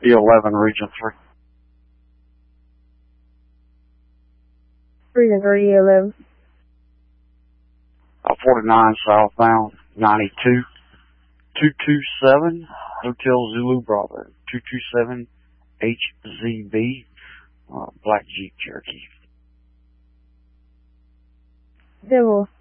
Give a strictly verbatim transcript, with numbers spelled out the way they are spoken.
E eleven, Region three. Region three, E eleven. Uh, forty-nine southbound, ninety-two. two two seven, Hotel Zulu Bravo. two two seven H Z B, uh, Black Jeep Cherokee. Devil.